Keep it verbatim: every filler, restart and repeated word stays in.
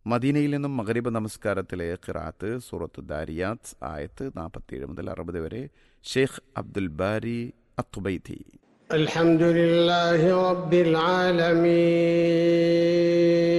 മദീനയിൽ നിന്നും മഗ്രിബ് നമസ്കാരത്തിലെ ഖിറാത്ത് സൂറത്തു ദാരിയാത്ത് ആയത്ത് നാൽപ്പത്തിയേഴ് മുതൽ അറുപത് വരെ ഷെയ്ഖ് അബ്ദുൽ ബാരി അത്തുബൈത്തി. الحمد لله رب العالمين